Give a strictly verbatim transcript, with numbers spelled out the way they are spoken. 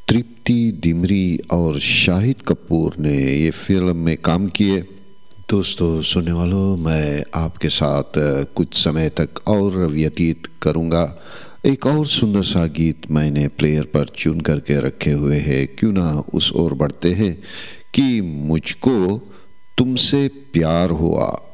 तृप्ति डिमरी और शाहिद कपूर ने ये फिल्म में काम किए। दोस्तों सुनने वालों, मैं आपके साथ कुछ समय तक और व्यतीत करूँगा। एक और सुंदर सा गीत मैंने प्लेयर पर ट्यून करके रखे हुए हैं, क्यों ना उस ओर बढ़ते हैं कि मुझको तुमसे प्यार हुआ।